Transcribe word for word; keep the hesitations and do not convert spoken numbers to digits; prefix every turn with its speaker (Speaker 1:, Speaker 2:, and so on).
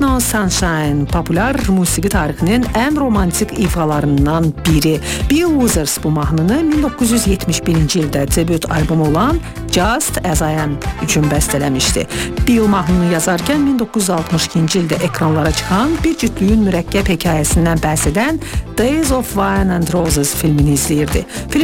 Speaker 1: Eternal Sunshine populyar musiqi tarixinin ən romantik ifalarından biri. Bill Withers bu mahnını min doqquz yüz yetmiş birinci ildə debüt albomu olan Just As I Am üçün bəstələmişdi. Bill mahnını yazarkən min doqquz yüz altmış ikinci ildə ekranlara çıxan bir cütlüyün mürəkkəb hekayəsindən bəhs edən Days of Wine and Roses filmini izləyirdi. Film